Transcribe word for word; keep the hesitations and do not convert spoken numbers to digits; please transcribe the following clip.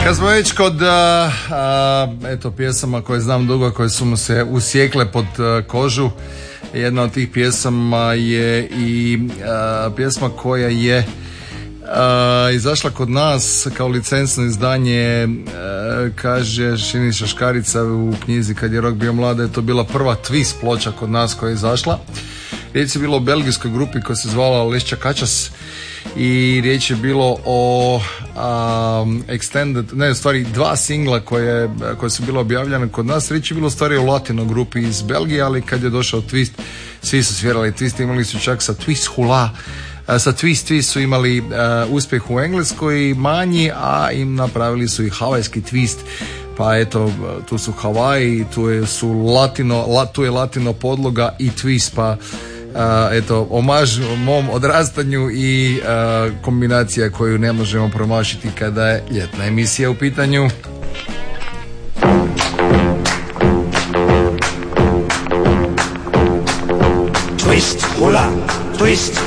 Kad smo već kod a, a, eto pjesama koje znam dugo, koje su mu se usjekle pod a, kožu, jedna od tih pjesama je i a, pjesma koja je a, izašla kod nas kao licencno izdanje, a, kaže Siniša Škarica u knjizi Kad je rok bio mlad, je to bila prva twist ploča kod nas koja je izašla. Riječ je bilo o belgijskoj grupi koja se zvala Lešća Kačas i riječ je bilo o um, extended, ne u stvari dva singla koje, koje su bila objavljene kod nas. Riječ je bilo u stvari o latino grupi iz Belgije, ali kad je došao twist svi su svirali twist, imali su čak sa Twist Hula, sa Twist Twist su imali uh, uspjeh u Engleskoj manji, a im napravili su i havajski twist. Pa eto, tu su Havaji, tu je, su latino, la, tu je latino podloga i twist, pa Uh, eto, omaž mom odrastanju i uh, kombinacija koju ne možemo promašiti kada je ljetna emisija u pitanju. Twist, hula, twist,